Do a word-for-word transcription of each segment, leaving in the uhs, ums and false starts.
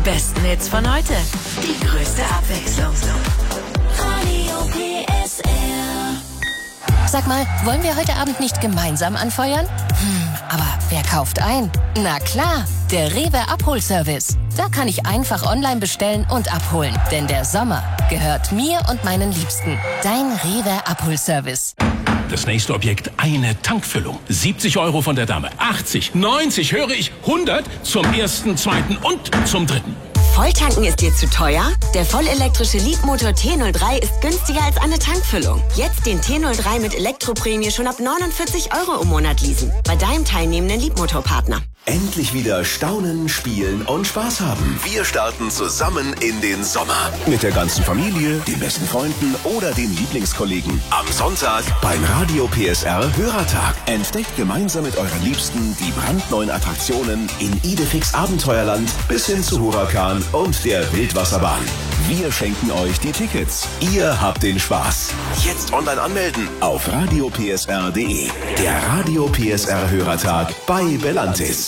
besten Hits von heute. Die größte Abwechslung. Radio P S R. Sag mal, wollen wir heute Abend nicht gemeinsam anfeuern? Hm, aber wer kauft ein? Na klar, der Rewe Abholservice. Da kann ich einfach online bestellen und abholen. Denn der Sommer gehört mir und meinen Liebsten. Dein Rewe Abholservice. Das nächste Objekt, eine Tankfüllung. siebzig Euro von der Dame. achtzig, neunzig, höre ich, hundert zum ersten, zweiten und zum dritten. Volltanken ist dir zu teuer? Der vollelektrische Leapmotor T null drei ist günstiger als eine Tankfüllung. Jetzt den T null drei mit Elektroprämie schon ab neunundvierzig Euro im Monat leasen. Bei deinem teilnehmenden Leapmotor-Partner. Endlich wieder staunen, spielen und Spaß haben. Wir starten zusammen in den Sommer. Mit der ganzen Familie, den besten Freunden oder den Lieblingskollegen. Am Sonntag beim Radio P S R Hörertag. Entdeckt gemeinsam mit euren Liebsten die brandneuen Attraktionen in Idefix Abenteuerland bis hin zu Huracan und der Wildwasserbahn. Wir schenken euch die Tickets. Ihr habt den Spaß. Jetzt online anmelden auf radio p s r punkt d e. Der Radio P S R Hörertag bei Belantis.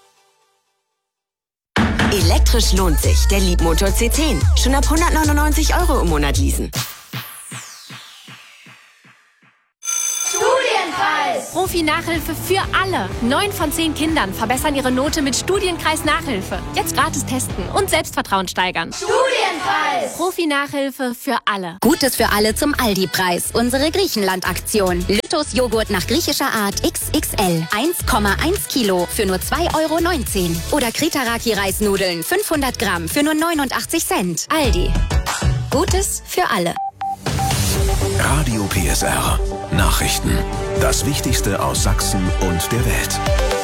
Elektrisch lohnt sich. Der Leapmotor C zehn. Schon ab hundertneunundneunzig Euro im Monat leasen. Studienkreis! Profi-Nachhilfe für alle. Neun von zehn Kindern verbessern ihre Note mit Studienkreis-Nachhilfe. Jetzt gratis testen und Selbstvertrauen steigern. Studienkreis! Profi-Nachhilfe für alle. Gutes für alle zum Aldi-Preis. Unsere Griechenland-Aktion. Lytos Joghurt nach griechischer Art X X L. eins Komma eins Kilo für nur zwei Euro neunzehn. Oder Kritaraki-Reisnudeln fünfhundert Gramm für nur neunundachtzig Cent. Aldi. Gutes für alle. Radio P S R. Nachrichten. Das Wichtigste aus Sachsen und der Welt.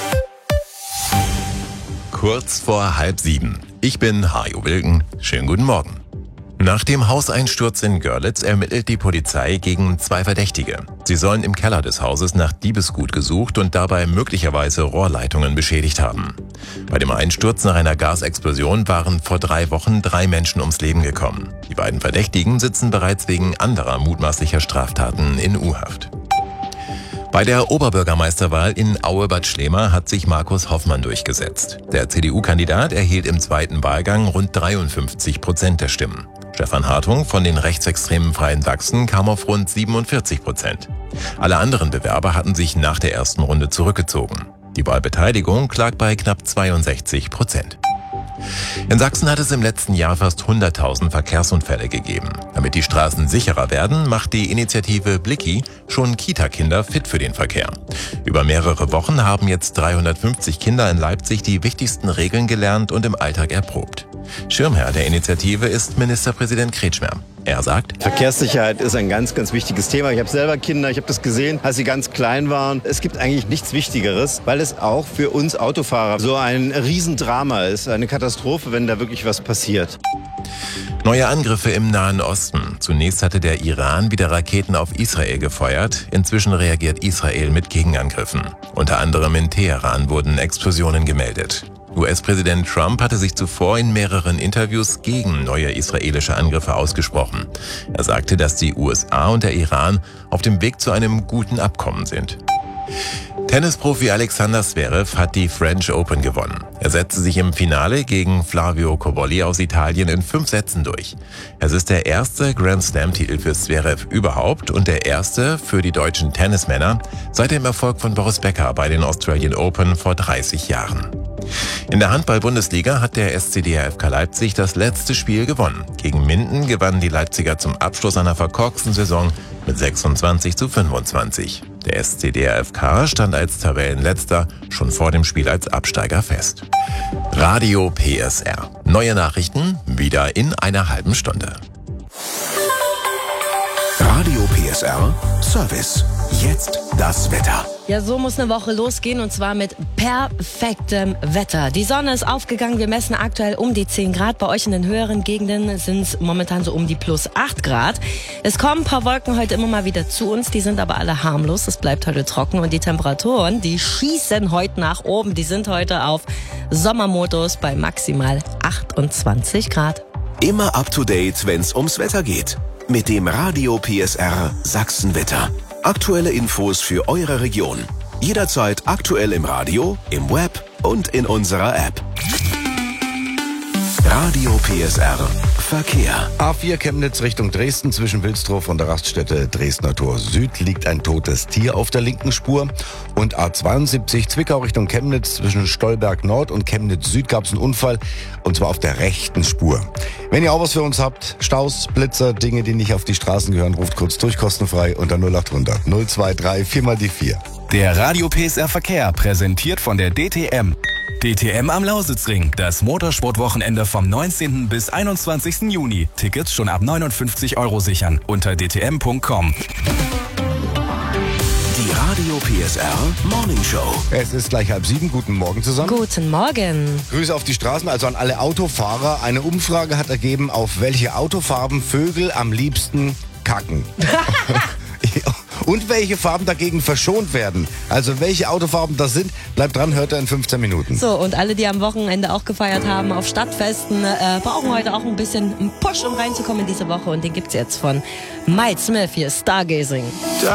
Kurz vor halb sieben. Ich bin Hajo Wilken. Schönen guten Morgen. Nach dem Hauseinsturz in Görlitz ermittelt die Polizei gegen zwei Verdächtige. Sie sollen im Keller des Hauses nach Diebesgut gesucht und dabei möglicherweise Rohrleitungen beschädigt haben. Bei dem Einsturz nach einer Gasexplosion waren vor drei Wochen drei Menschen ums Leben gekommen. Die beiden Verdächtigen sitzen bereits wegen anderer mutmaßlicher Straftaten in U-Haft. Bei der Oberbürgermeisterwahl in Aue-Bad Schlema hat sich Markus Hoffmann durchgesetzt. Der C D U-Kandidat erhielt im zweiten Wahlgang rund dreiundfünfzig Prozent der Stimmen. Stefan Hartung von den rechtsextremen Freien Sachsen kam auf rund siebenundvierzig Prozent. Alle anderen Bewerber hatten sich nach der ersten Runde zurückgezogen. Die Wahlbeteiligung lag bei knapp zweiundsechzig Prozent. In Sachsen hat es im letzten Jahr fast hunderttausend Verkehrsunfälle gegeben. Damit die Straßen sicherer werden, macht die Initiative Blicki schon Kita-Kinder fit für den Verkehr. Über mehrere Wochen haben jetzt dreihundertfünfzig Kinder in Leipzig die wichtigsten Regeln gelernt und im Alltag erprobt. Schirmherr der Initiative ist Ministerpräsident Kretschmer. Er sagt: Verkehrssicherheit ist ein ganz, ganz wichtiges Thema. Ich habe selber Kinder, ich habe das gesehen, als sie ganz klein waren. Es gibt eigentlich nichts Wichtigeres, weil es auch für uns Autofahrer so ein Riesendrama ist, eine Katastrophe, wenn da wirklich was passiert. Neue Angriffe im Nahen Osten. Zunächst hatte der Iran wieder Raketen auf Israel gefeuert. Inzwischen reagiert Israel mit Gegenangriffen. Unter anderem in Teheran wurden Explosionen gemeldet. U S-Präsident Trump hatte sich zuvor in mehreren Interviews gegen neue israelische Angriffe ausgesprochen. Er sagte, dass die U S A und der Iran auf dem Weg zu einem guten Abkommen sind. Tennisprofi Alexander Zverev hat die French Open gewonnen. Er setzte sich im Finale gegen Flavio Cobolli aus Italien in fünf Sätzen durch. Es ist der erste Grand Slam-Titel für Zverev überhaupt und der erste für die deutschen Tennismänner seit dem Erfolg von Boris Becker bei den Australian Open vor dreißig Jahren. In der Handball-Bundesliga hat der S C D R F K Leipzig das letzte Spiel gewonnen. Gegen Minden gewannen die Leipziger zum Abschluss einer verkorksten Saison mit sechsundzwanzig zu fünfundzwanzig. Der S C D R F K stand als Tabellenletzter schon vor dem Spiel als Absteiger fest. Radio P S R. Neue Nachrichten wieder in einer halben Stunde. Radio P S R Service. Jetzt das Wetter. Ja, so muss eine Woche losgehen und zwar mit perfektem Wetter. Die Sonne ist aufgegangen, wir messen aktuell um die zehn Grad. Bei euch in den höheren Gegenden sind es momentan so um die plus acht Grad. Es kommen ein paar Wolken heute immer mal wieder zu uns, die sind aber alle harmlos. Es bleibt heute trocken und die Temperaturen, die schießen heute nach oben. Die sind heute auf Sommermodus bei maximal achtundzwanzig Grad. Immer up to date, wenn's ums Wetter geht. Mit dem Radio P S R Sachsenwetter. Aktuelle Infos für eure Region. Jederzeit aktuell im Radio, im Web und in unserer App. Radio P S R Verkehr. A vier Chemnitz Richtung Dresden zwischen Wilsdruf und der Raststätte Dresdner Tor Süd liegt ein totes Tier auf der linken Spur. Und A zweiundsiebzig Zwickau Richtung Chemnitz zwischen Stolberg Nord und Chemnitz Süd gab es einen Unfall, und zwar auf der rechten Spur. Wenn ihr auch was für uns habt, Staus, Blitzer, Dinge, die nicht auf die Straßen gehören, ruft kurz durch, kostenfrei unter null acht hundert null zwei drei vier mal die vier. Der Radio P S R Verkehr präsentiert von der D T M. D T M am Lausitzring, das Motorsportwochenende vom neunzehnten bis einundzwanzigsten Juni. Tickets schon ab neunundfünfzig Euro sichern unter d t m punkt com. Die Radio P S R Morning Show. Es ist gleich halb sieben. Guten Morgen zusammen. Guten Morgen. Grüße auf die Straßen, also an alle Autofahrer. Eine Umfrage hat ergeben, auf welche Autofarben Vögel am liebsten kacken. Und welche Farben dagegen verschont werden. Also welche Autofarben das sind, bleibt dran, hört er in fünfzehn Minuten. So, und alle, die am Wochenende auch gefeiert haben auf Stadtfesten, äh, brauchen heute auch ein bisschen einen Push, um reinzukommen in diese Woche. Und den gibt's jetzt von Mike Smith hier, Stargazing.